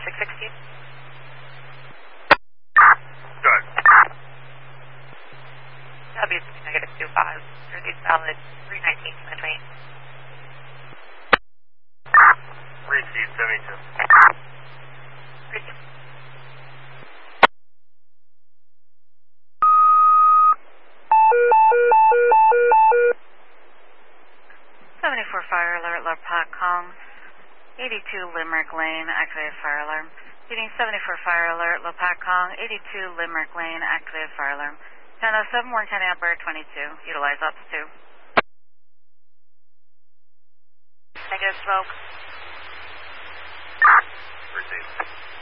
616. Good. W negative 25. Jersey solid 319, 20. Receive 72. Receive. 74 fire alert, La Pat Kong. 82 Limerick Lane, activated fire alarm. Heating 74 fire alert, La Pat Kong. 82 Limerick Lane, activated fire alarm. 1007, 110 Ampere 22. Utilize ops 2. Negative smoke. Receive.